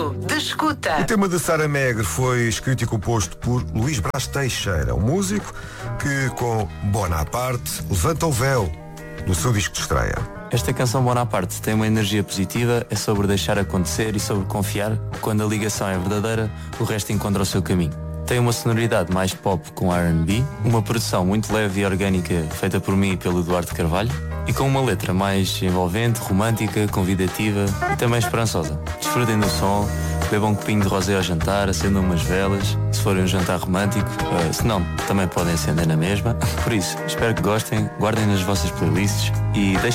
Momento de escuta. O tema de Sara Megre foi escrito e composto por Luís Brás Teixeira, um músico que, com Bonaparte, levanta o véu do seu disco de estreia. Esta canção Bonaparte tem uma energia positiva, é sobre deixar acontecer e sobre confiar. Quando a ligação é verdadeira, o resto encontra o seu caminho. Tem uma sonoridade mais pop com R&B, uma produção muito leve e orgânica feita por mim e pelo Duarte Carvalho, e com uma letra mais envolvente, romântica, convidativa e também esperançosa. Desfrutem do som, bebam um copinho de rosé ao jantar, acendam umas velas, se forem um jantar romântico, se não, também podem acender na mesma. Por isso, espero que gostem, guardem nas vossas playlists e deixem